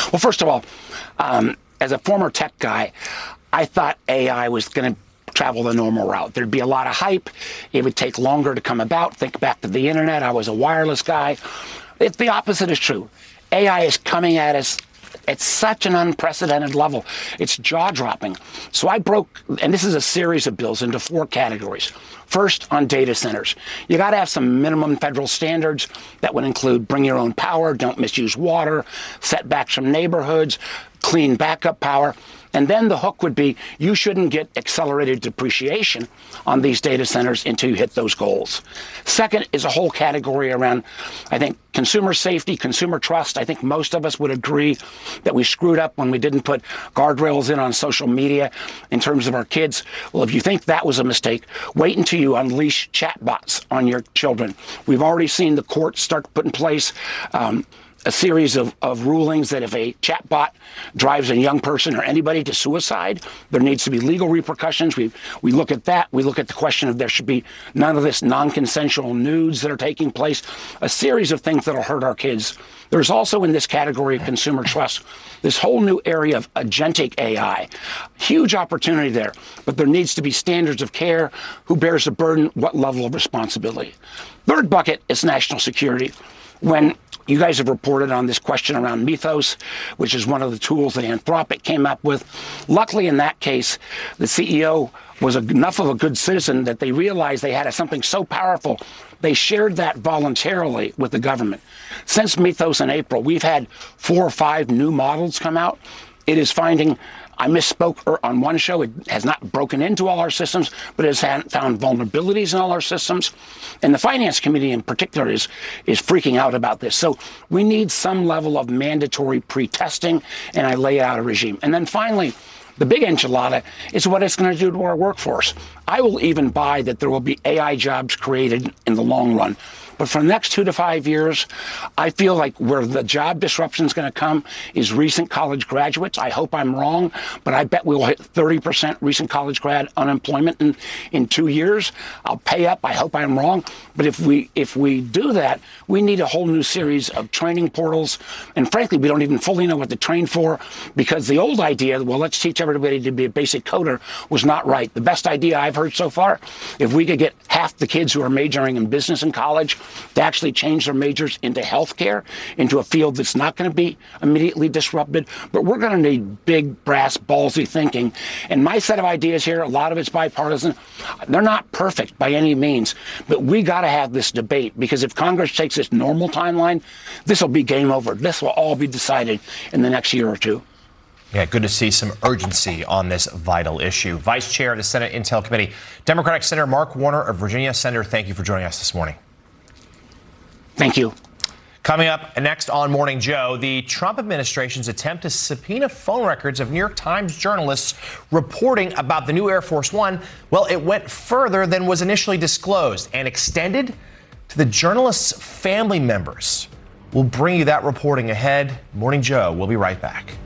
Well, first of all, as a former tech guy, I thought AI was going to travel the normal route. There'd be a lot of hype. It would take longer to come about. Think back to the internet. I was a wireless guy. The opposite is true. AI is coming at us at such an unprecedented level. It's jaw-dropping. So I broke, and this is a series of bills, into 4 categories. First, on data centers. You got to have some minimum federal standards that would include bring your own power, don't misuse water, setbacks from neighborhoods, clean backup power. And then the hook would be you shouldn't get accelerated depreciation on these data centers until you hit those goals. Second is a whole category around, I think, consumer safety, consumer trust. I think most of us would agree that we screwed up when we didn't put guardrails in on social media in terms of our kids. Well, if you think that was a mistake, wait until you unleash chatbots on your children. We've already seen the courts start to put in place a series of rulings that if a chatbot drives a young person or anybody to suicide, there needs to be legal repercussions. We look at that. We look at the question of there should be none of this non-consensual nudes that are taking place, a series of things that will hurt our kids. There's also in this category of consumer trust, this whole new area of agentic AI. Huge opportunity there, but there needs to be standards of care, who bears the burden, what level of responsibility. Third bucket is national security. When you guys have reported on this question around Mythos, which is one of the tools that Anthropic came up with. Luckily, in that case, the CEO was enough of a good citizen that they realized they had something so powerful, they shared that voluntarily with the government. Since Mythos in April, we've had 4 or 5 new models come out. It is finding, I misspoke on one show, it has not broken into all our systems, but it has found vulnerabilities in all our systems. And the finance committee in particular is freaking out about this. So we need some level of mandatory pre-testing, and I lay out a regime. And then finally, the big enchilada is what it's going to do to our workforce. I will even buy that there will be AI jobs created in the long run. But for the next 2 to 5 years, I feel like where the job disruption is going to come is recent college graduates. I hope I'm wrong, but I bet we will hit 30% recent college grad unemployment in 2 years. I'll pay up. I hope I'm wrong. But if we do that, we need a whole new series of training portals. And frankly, we don't even fully know what to train for, because the old idea, well, let's teach everybody to be a basic coder, was not right. The best idea I've heard so far, if we could get half the kids who are majoring in business in college to actually change their majors into healthcare, into a field that's not going to be immediately disrupted. But we're going to need big, brass, ballsy thinking. And my set of ideas here, a lot of it's bipartisan. They're not perfect by any means, but we got to have this debate, because if Congress takes its normal timeline, this will be game over. This will all be decided in the next year or 2. Yeah, good to see some urgency on this vital issue. Vice Chair of the Senate Intel Committee, Democratic Senator Mark Warner of Virginia. Senator, thank you for joining us this morning. Thank you. Coming up next on Morning Joe, the Trump administration's attempt to subpoena phone records of New York Times journalists reporting about the new Air Force One, well, it went further than was initially disclosed and extended to the journalists' family members. We'll bring you that reporting ahead. Morning Joe, we'll be right back.